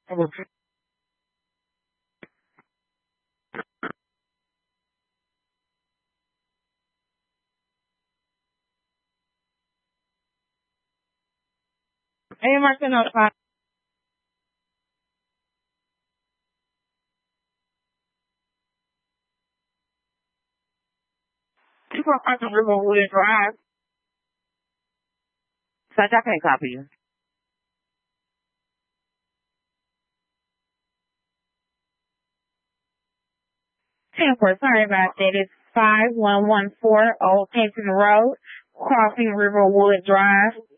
Hey, Marcelo, you from Arthur River Wood Drive. Such I can't copy you. 10-4, sorry about that. It's 5114 Old Hampton Road, Crossing Riverwood Drive.